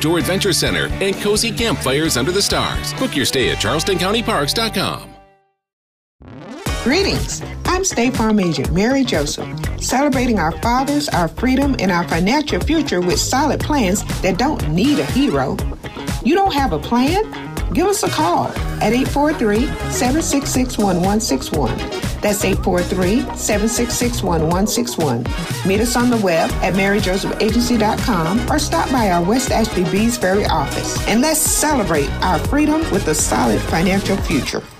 Outdoor Adventure Center, and cozy campfires under the stars. Book your stay at charlestoncountyparks.com. Greetings. I'm State Farm Agent Mary Joseph, celebrating our fathers, our freedom, and our financial future with solid plans that don't need a hero. You don't have a plan? Give us a call at 843-766-1161. That's 843-766-1161. Meet us on the web at maryjosephagency.com or stop by our West Ashby Beesbury office. And let's celebrate our freedom with a solid financial future.